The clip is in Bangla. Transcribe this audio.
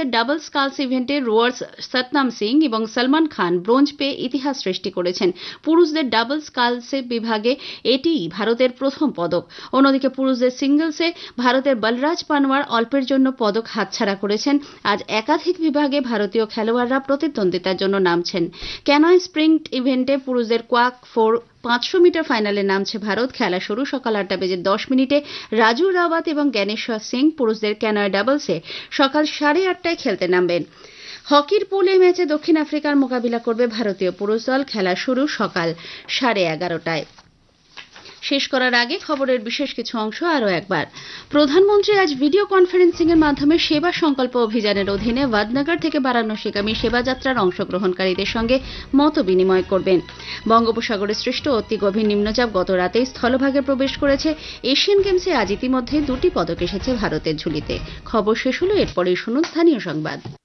পুরুষদের ডাবল স্কালস ইভেন্টে রোয়ার্স সতনাম সিং এবং সলমান খান ব্রোঞ্জ পেয়ে ইতিহাস সৃষ্টি করেছেন। পুরুষদের ডাবল স্কালস বিভাগে এটিই ভারতের প্রথম পদক। অন্যদিকে পুরুষদের সিঙ্গলসে ভারতের বলরাজ পানওয়ার অল্পের জন্য পদক হাতছাড়া করেছেন। আজ একাধিক বিভাগে ভারতীয় খেলোয়াড়রা প্রতিদ্বন্দ্বিতার জন্য নামছেন। ক্যানয় স্প্রিন্ট ইভেন্টে পুরুষদের কোয়াক 500 মিটার ফাইনালে নামছে ভারত। খেলা শুরু সকাল 8:10 রাজু রাওয়াত এবং জ্ঞানেশ্বর সিং পুরুষদের ক্যানয় ডাবলসে সকাল 8:30টায় খেলতে নামবেন। হকির পুল এ ম্যাচে দক্ষিণ আফ্রিকার মোকাবিলা করবে ভারতীয় পুরুষ দল। খেলা শুরু সকাল 11:30টায়। শেষ করার আগে খবরের বিশেষ কিছু অংশ আরও একবার। প্রধানমন্ত্রী আজ ভিডিও কনফারেন্সিং এর মাধ্যমে সেবা সংকল্প অভিযানের অধীনে ভাদনগর থেকে বারাণসীগামী সেবাযাত্রার অংশগ্রহণকারীদের সঙ্গে মত বিনিময় করবেন। বঙ্গোপসাগরে সৃষ্ট অতি গভীর নিম্নচাপ গত রাতেই স্থলভাগে প্রবেশ করেছে। এশিয়ান গেমসে আজ ইতিমধ্যে 2টি পদক এসেছে ভারতের ঝুলিতে। খবর শেষ হলো, এরপরেই শুনুন স্থানীয় সংবাদ।